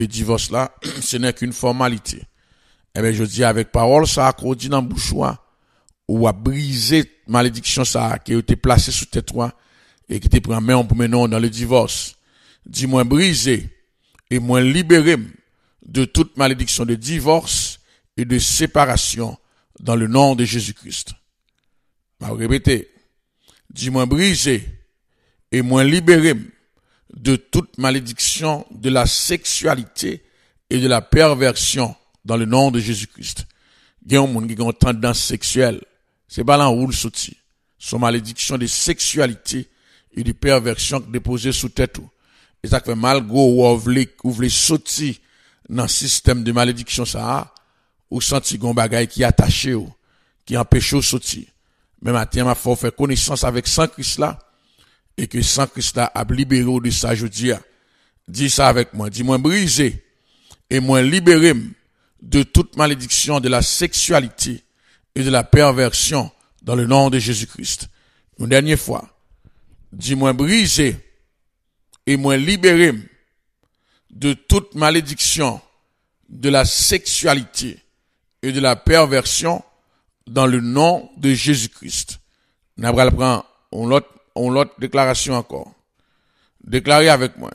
le divorce là, ce n'est qu'une formalité. Eh bien, je dis avec parole, ça qu'on dit dans bouchoir, ou à briser malédiction ça, qui a été placée sous tes toi, et qui te prend main pour maintenant dans le divorce. Dis-moi briser, et moi libérer de toute malédiction de divorce et de séparation dans le nom de Jésus-Christ. Je vais répéter. Dis-moi briser, et moi libérer de toute malédiction de la sexualité et de la perversion dans le nom de Jésus-Christ. Il y a un monde qui a une tendance sexuelle. C'est pas là où le sorti. Son malédiction de sexualité et de perversion déposée sous tête. Et ça fait mal gros ou voulez sortir dans le système de malédiction ça, ou senti gon bagay qui attaché ou, qui empêche ou sortir. Mais maintenant, il faut faire connaissance avec Saint Christ là, et que Saint Christ là a libéré de ça, je dis. Dis ça avec moi. Dis-moi briser et moi libérer de toute malédiction de la sexualité et de la perversion dans le nom de Jésus-Christ. Une dernière fois. Dis-moi briser et moi libérer de toute malédiction de la sexualité et de la perversion dans le nom de Jésus-Christ. Nous allons prendre une autre déclaration encore. Déclarez avec moi.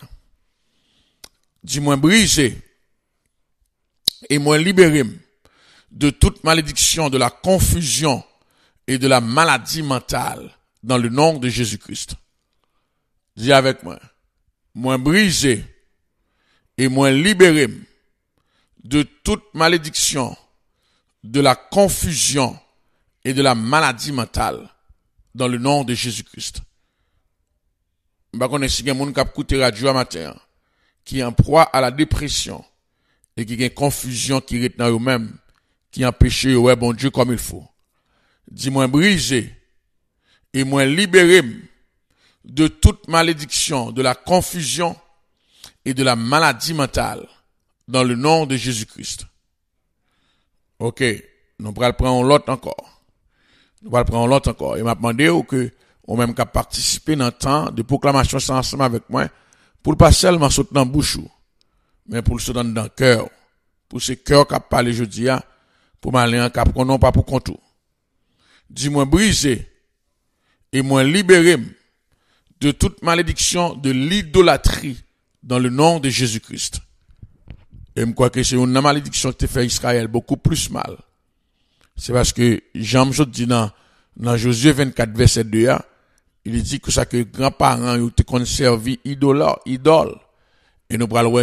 Dis-moi briser et moi libérer de toute malédiction de la confusion et de la maladie mentale dans le nom de Jésus-Christ. Dis avec moi. Moi briser et moi libérer de toute malédiction de la confusion et de la maladie mentale dans le nom de Jésus-Christ. Je connais si quelqu'un qui a écouté radio matin qui est en proie à la dépression et qui a une confusion qui est dans eux-mêmes, qui empêche ouais bon Dieu comme il faut. Dis-moi briser et moi libérer de toute malédiction, de la confusion et de la maladie mentale dans le nom de Jésus-Christ. OK, nous allons prendre l'autre encore. Nous allons prendre l'autre encore. Et m'a demandé que on même qu'à participer dans le temps de proclamation ensemble avec moi pour ne pas seulement sauter dans la bouche, mais pour le sauter dans le cœur. Pour ce cœur qui a parlé jeudi, pour m'aller en cap, non pas pour contour. Dis-moi briser et moi libérer de toute malédiction de l'idolâtrie dans le nom de Jésus-Christ. Et je crois que c'est une malédiction qui te fait Israël beaucoup plus mal. C'est parce que Jean dit dans Josué 24 verset 2, il dit que ça que grands-parents ont conservé idole. Et nous parlons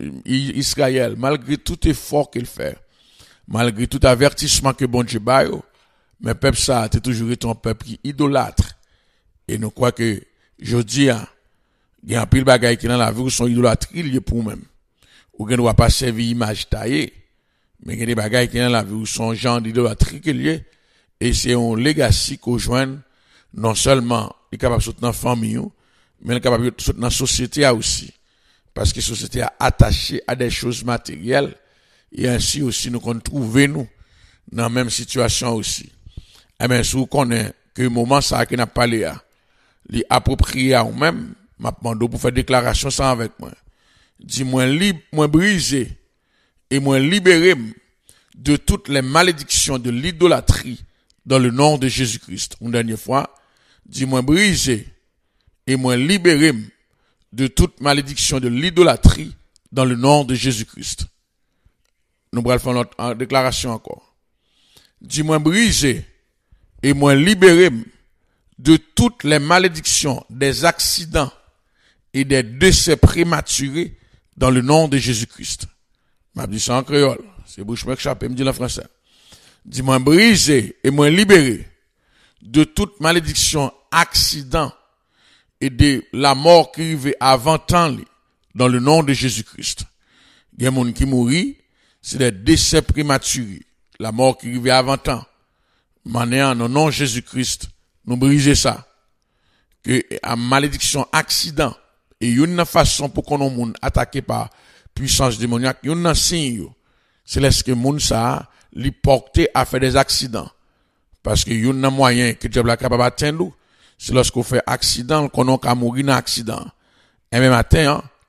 Israël, malgré tout effort qu'il fait, malgré tout avertissement que bon Dieu baille, mais peuple ça, c'est toujours été un peuple qui idolâtre. Et nous croyons que, je dis, il y a un pile bagaille qui dans la vie où sont idolâtries liées pour même. Ou qu'on ne doit pas servir image taillée, mais il y a des bagailles qui dans la vie où sont genre d'idolâtrie qui liées. Et c'est un legacy qu'on joint, non seulement, il est capable de sauter dans la famille, mais il est capable de sauter dans la société aussi. Parce que la société est attachée à des choses matérielles, et ainsi aussi nous qu'on trouve nous dans la même situation aussi. Eh bien, si vous connaissez que le moment ça qui n'a pas parlé, les approprié à vous-même, m'a demandé pour faire déclaration ça avec moi. Dis-moi moi briser et moi libérer de toutes les malédictions de l'idolâtrie dans le nom de Jésus-Christ. Une dernière fois, dis-moi briser et moi libérer de toute malédiction de l'idolâtrie dans le nom de Jésus-Christ. Nous allons faire notre déclaration encore. Dis-moi briser et moi libérer de toutes les malédictions des accidents et des décès prématurés dans le nom de Jésus-Christ. M'a dit ça en créole. C'est bouche mec chapé, me dit en français. Dis-moi briser et moi libérer de toute malédiction, accident et de la mort qui arrive avant temps dans le nom de Jésus-Christ. Il y a des gens qui mourent, c'est des décès prématurés. La mort qui arrive avant temps. Maintenant, dans le nom de Jésus-Christ, nous briser ça. Que à malédiction, accident, et une façon pour qu'on monde attaqué par puissance démoniaque, une signe, c'est lorsque monde ça, li porter à faire des accidents. Parce que une moyen que diable est capable d'atteindre, c'est lorsqu'on fait accident, qu'on a mourir dans accident. Et même matin,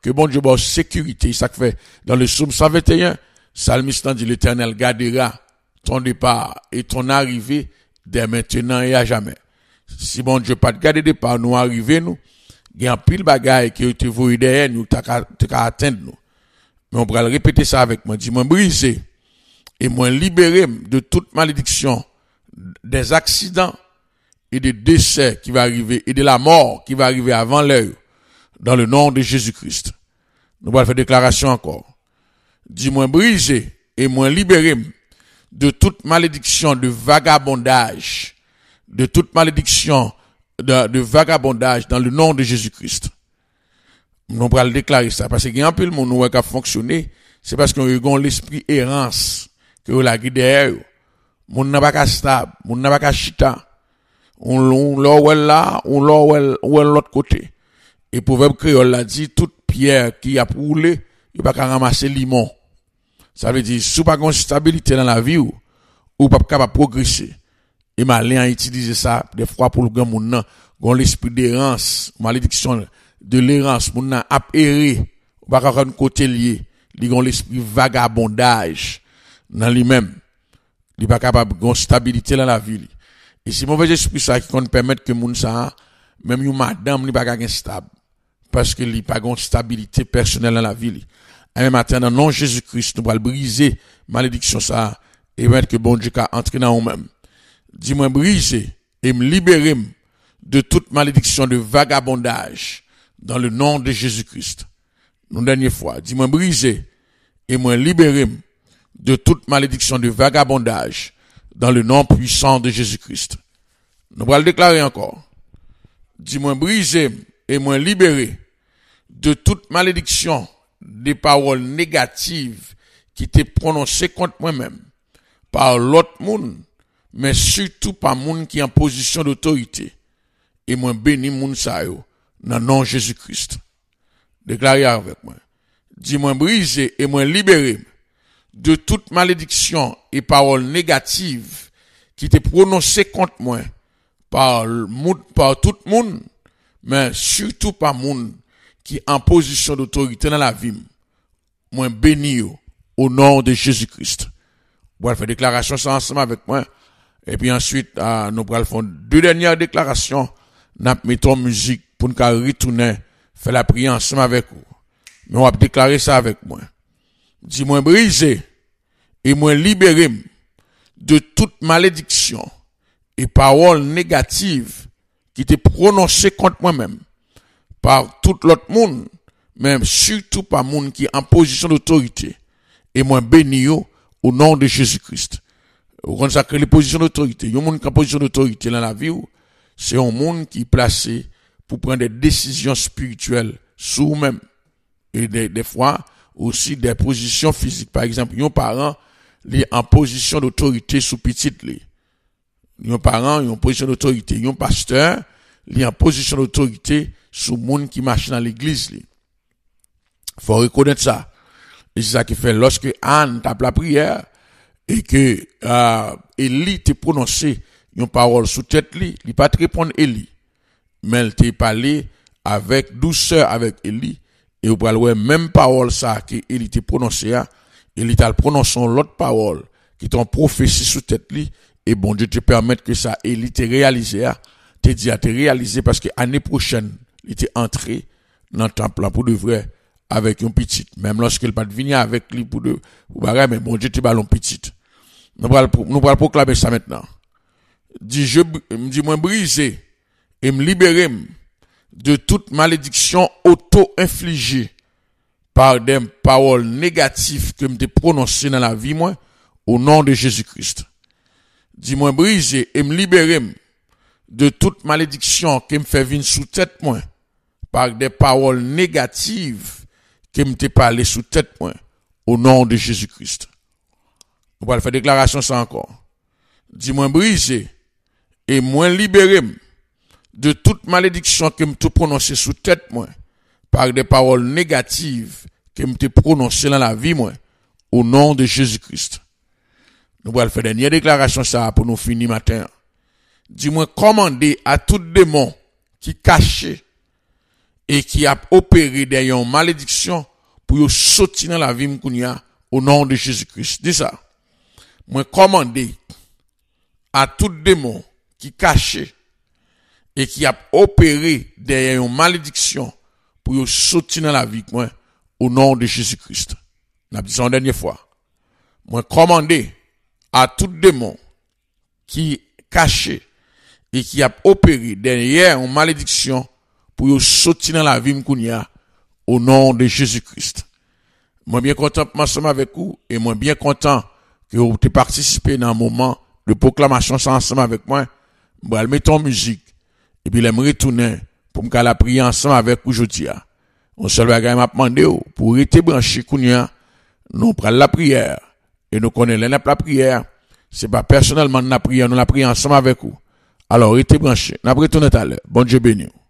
que bon Dieu ba sécurité, ça fait dans le psaume 121, psalmiste dit l'Éternel gardera ton départ et ton arrivée dès maintenant et à jamais. Si bon Dieu pas de garder départ nous arriver nous, il y a un pile bagaille qui été voué derrière nous t'as atteindre nous. Mais on pourra le répéter ça avec moi, dis-moi brisé et moi libéré de toute malédiction des accidents et des décès qui va arriver et de la mort qui va arriver avant l'heure dans le nom de Jésus-Christ. Nous allons faire déclaration encore. Dis-moi brisé et moi libéré de toute malédiction de vagabondage, de toute malédiction de vagabondage dans le nom de Jésus-Christ. Nous allons déclarer ça parce qu'il y a un peu le monde qui a fonctionné, c'est parce qu'on a l'esprit errance que vous la derrière. Moun n'a pas stable, moun n'a pas chita. On là, on l'autre côté. Et proverbe créole l'a dit, toute pierre qui a roulé, il pas qu'à ramasser limon. Ça veut dire, si vous pas de stabilité dans la vie, ou pas capable de progresser. Et malin a utilisé ça, des fois pour le grand moun nan, gon l'esprit d'errance, malédiction de l'errance, moun nan ap erré, ou pas qu'à côté lié, li gon l'esprit vagabondage, dans lui-même. Il pas capable de stabilité dans la vie. Et c'est mauvais esprit ça qui qu'on permettre que moun ça, même une madame, li pas capable stable. Parce que li pas de stabilité personnelle dans la vie. Et même matin, dans le nom de Jésus-Christ, nous allons briser malédiction ça, et mettre que bon Dieu a entré dans nous-mêmes. Dis-moi briser et me libérer de toute malédiction de vagabondage dans le nom de Jésus-Christ. Une dernière fois, dis-moi briser et me libérer de toute malédiction de vagabondage dans le nom puissant de Jésus-Christ. Nous allons le déclarer encore. Dis-moi briser et me libérer de toute malédiction des paroles négatives qui t'est prononcées contre moi-même par l'autre monde, mais surtout par monde qui est en position d'autorité. Et moi bénis moun sa yo dans le nom de Jésus-Christ. Déclarez avec moi. Dis-moi briser et moi libérer de toute malédiction et paroles négatives qui t'est prononcées contre moi par tout le monde, mais surtout par monde qui est en position d'autorité dans la vie. Moi bénis au nom de Jésus-Christ. Vous allez faire déclaration ça ensemble avec moi. Et puis ensuite, nous allons faire deux dernières déclarations. Nous mettons musique pour nous retourner, faire la prière ensemble avec vous. Mais on va déclarer ça avec moi. Dis-moi briser et moi libérer de toute malédiction et paroles négatives qui étaient prononcées contre moi-même par tout l'autre monde, même surtout par monde qui est en position d'autorité. Et moi bénis au nom de Jésus-Christ. Vous consacrez les positions d'autorité. Il y a un monde qui est en position d'autorité dans la vie, c'est un monde qui est placé pour prendre des décisions spirituelles sur vous-même. Et des fois, aussi des positions physiques. Par exemple, un parent est en position d'autorité sous petite. Un parent est en position d'autorité. Un pasteur est en position d'autorité sur le monde qui marche dans l'église. Il faut reconnaître ça. Et c'est ça qui fait lorsque Anne tape la prière et que Élie t'a prononcé une parole sous tête li, il pas te répondre Élie, mais elle t'a parlé avec douceur avec Élie et vous pouvez voir même parole ça que Élie t'a prononcé, Élie t'a prononcé l'autre parole qui t'ont prophétie sous tête li et bon Dieu te permettre que ça Élie t'a réalisé, te dit à te réaliser parce que année prochaine il était entré dans le temple pour de vrai avec une petite, même lorsqu'il pas venir avec lui pour bagarre, mais bon Dieu te ballon petite. Nous allons proclamer ça maintenant. Dis-moi briser et me libérer de toute malédiction auto-infligée par des paroles négatives que me prononcées dans la vie, moi, au nom de Jésus-Christ. Dis-moi briser et me libérer de toute malédiction qui me fait venir sous tête, moi, par des paroles négatives qui me parlé sous tête, moi, au nom de Jésus-Christ. On va faire déclaration ça encore. Dis-moi briser et moi libérer de toute malédiction qui me prononcée sous tête, moi, par des paroles négatives qui me prononcées dans la vie, moi, au nom de Jésus-Christ. Nous allons faire dernière déclaration ça pour nous finir matin. Dis-moi commander à tout démon qui caché et qui a opéré derrière une malédiction pour yo sortir dans la vie m'kounya au nom de Jésus-Christ. Dis ça. Moi commandé à tout démon qui caché et qui a opéré derrière une malédiction pour yo sortir dans la vie moi au nom de Jésus-Christ. N'a dit ça une dernière fois. Moi commandé à tout démon qui caché et qui a opéré derrière une malédiction pour yo sortir dans la vie m'kounya au nom de Jésus-Christ. Moi bien content ensemble avec vous et moi bien content que vous avez participé dans un moment de proclamation ensemble avec moi. Je vais mettre en musique et puis je vais retourner pour me la prier ensemble avec vous aujourd'hui. On seul bagage m'a demandé pour rester branché kounya, nous prenons la prière et nous connaissons la prière. C'est pas personnellement la prière, nous la prions ensemble avec vous. Alors restez branché. N'a retourner tout à l'heure. Bon Dieu béni.